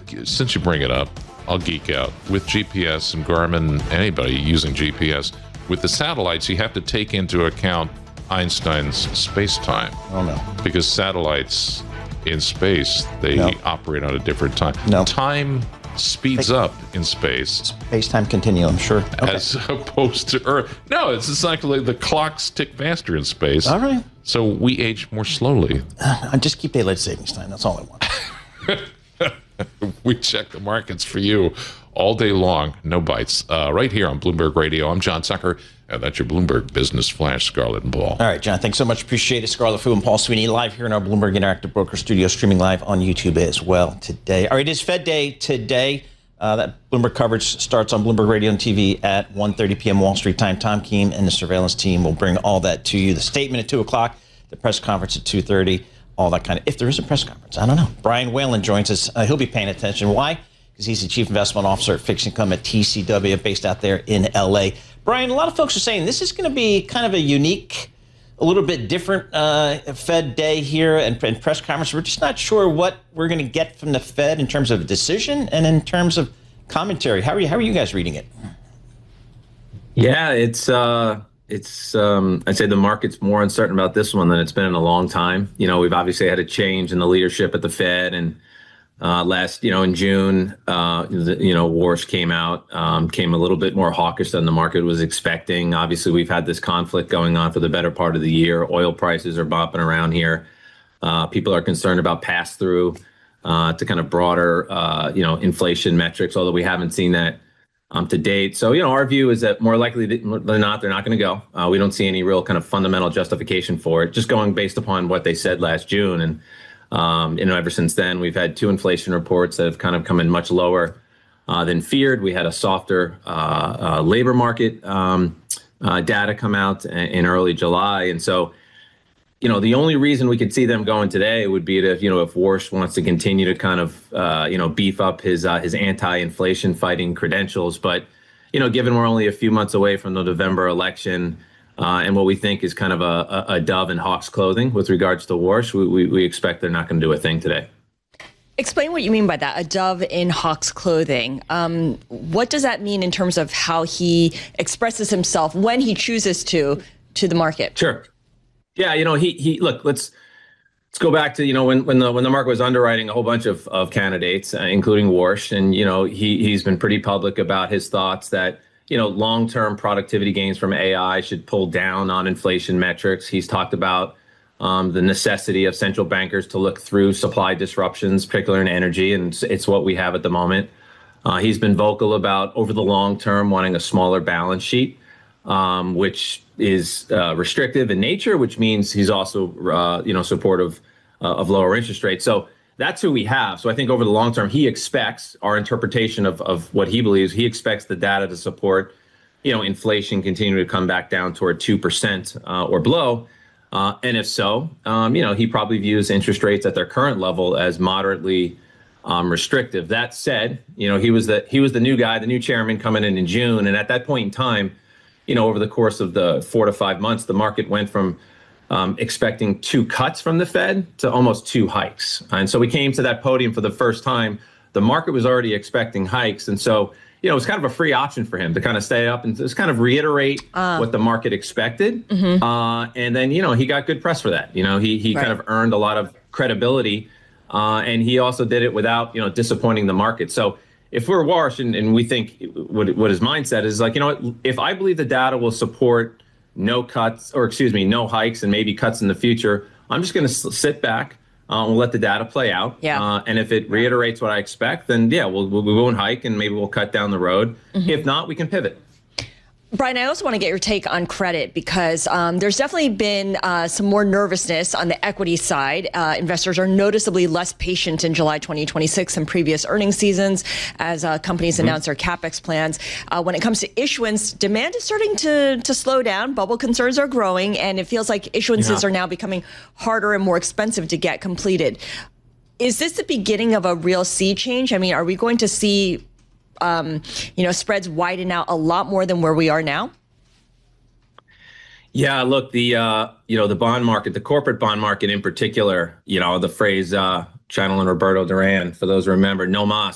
since you bring it up, I'll geek out. With GPS and Garmin, anybody using GPS, with the satellites, you have to take into account Einstein's space-time. Oh, no. Because satellites in space, they operate on a different time. No. Time speeds up in space. Space-time continuum, sure. Okay. As opposed to Earth. No, it's exactly the clocks tick faster in space. All right. So we age more slowly. I just keep daylight savings time. That's all I want. We check the markets for you all day long. No bites. Right here on Bloomberg Radio. I'm John Tucker, and that's your Bloomberg Business Flash, Scarlett and Paul. All right, John, thanks so much. Appreciate it. Scarlett Fu and Paul Sweeney live here in our Bloomberg Interactive Broker Studio, streaming live on YouTube as well today. All right, it is Fed Day today. That Bloomberg coverage starts on Bloomberg Radio and TV at 1:30 p.m. Wall Street time. Tom Keene and the surveillance team will bring all that to you. The statement at 2 o'clock, the press conference at 2:30, all that kind of, if there is a press conference, I don't know. Brian Whalen joins us. He'll be paying attention. Why? Because he's the Chief Investment Officer at Fixed Income at TCW, based out there in L.A. Brian, a lot of folks are saying this is going to be kind of a unique, a little bit different Fed day here and press conference. We're just not sure what we're going to get from the Fed in terms of decision and in terms of commentary. How are you guys reading it? Yeah, I'd say the market's more uncertain about this one than it's been in a long time. You know, we've obviously had a change in the leadership at the Fed, and in June, Warsh came out, came a little bit more hawkish than the market was expecting. Obviously, we've had this conflict going on for the better part of the year. Oil prices are bopping around here. People are concerned about pass-through to kind of broader, inflation metrics, although we haven't seen that to date. So, our view is that more likely than not, they're not going to go. We don't see any real kind of fundamental justification for it, just going based upon what they said last June. And ever since then, we've had two inflation reports that have kind of come in much lower than feared. We had a softer labor market data come out in early July. And so, the only reason we could see them going today would be if Warsh wants to continue to kind of, beef up his anti-inflation fighting credentials. But, given we're only a few months away from the November election, and what we think is kind of a dove in hawk's clothing with regards to Warsh, we expect they're not going to do a thing today. Explain what you mean by that, a dove in hawk's clothing. What does that mean in terms of how he expresses himself when he chooses to the market? Sure. Yeah, he look, let's go back to, when the market was underwriting a whole bunch of candidates, including Warsh, and, he's been pretty public about his thoughts that long-term productivity gains from AI should pull down on inflation metrics. He's talked about the necessity of central bankers to look through supply disruptions, particularly in energy, and it's what we have at the moment. He's been vocal about, over the long term, wanting a smaller balance sheet, which is restrictive in nature, which means he's also, supportive of lower interest rates. So that's who we have. So I think over the long term, he expects our interpretation of what he believes. He expects the data to support, inflation continuing to come back down toward 2% or below. And if so, he probably views interest rates at their current level as moderately restrictive. That said, he was the new guy, the new chairman coming in June. And at that point in time, over the course of the 4 to 5 months, the market went from expecting 2 cuts from the Fed to almost 2 hikes. And so we came to that podium for the first time. The market was already expecting hikes. And so, it was kind of a free option for him to kind of stay up and just kind of reiterate what the market expected. Mm-hmm. And then, he got good press for that. He right. kind of earned a lot of credibility. And he also did it without, disappointing the market. So if we're Warsh and we think what his mindset is like, if I believe the data will support no hikes and maybe cuts in the future, I'm just going to sit back and let the data play out. Yeah. And if it reiterates what I expect, then we won't hike and maybe we'll cut down the road. Mm-hmm. If not, we can pivot. Brian, I also want to get your take on credit because there's definitely been some more nervousness on the equity side. Investors are noticeably less patient in July 2026 than previous earnings seasons as companies announce their CapEx plans. When it comes to issuance, demand is starting to slow down. Bubble concerns are growing, and it feels like issuances are now becoming harder and more expensive to get completed. Is this the beginning of a real sea change? I mean, are we going to see spreads widen out a lot more than where we are now? Yeah, look, the bond market, the corporate bond market in particular, the phrase channeling Roberto Duran, for those who remember, no mas.